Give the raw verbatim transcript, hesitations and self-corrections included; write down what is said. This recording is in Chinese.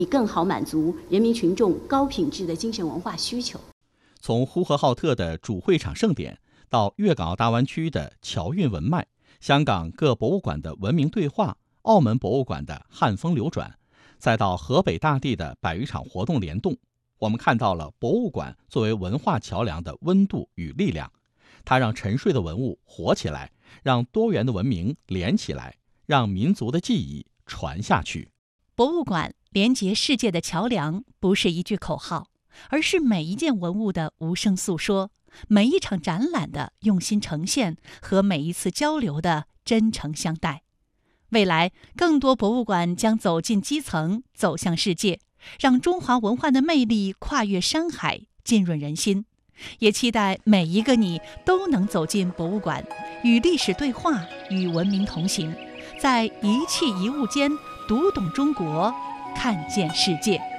更好满足人民群众高品质的精神文化需求。 从呼和浩特的主会场盛典，到粤港澳大湾区的侨韵文脉，香港各博物馆的文明对话，澳门博物馆的汉风流转，再到河北大地的百余场活动联动，我们看到了博物馆作为文化桥梁的温度与力量。它让沉睡的文物活起来，让多元的文明连起来，让民族的记忆传下去。 博物馆连接世界的桥梁，不是一句口号，而是每一件文物的无声诉说，每一场展览的用心呈现和每一次交流的真诚相待。未来，更多博物馆将走进基层，走向世界，让中华文化的魅力跨越山海，浸润人心。也期待每一个你都能走进博物馆，与历史对话，与文明同行，在一器一物间读懂中国，看见世界。